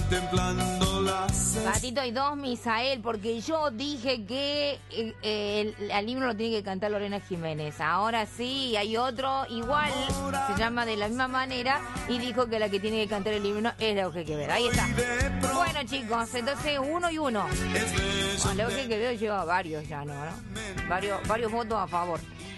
contemplando las... Gatito, hay dos, Misael, porque yo dije que el himno lo tiene que cantar Lorena Jiménez. Ahora sí, hay otro igual, se llama de la misma manera, y dijo que la que tiene que cantar el himno es la Euge Quevedo. Ahí está. Bueno, chicos, entonces 1 y 1. Bueno, la Euge Quevedo lleva varios ya, ¿no? Varios votos a favor.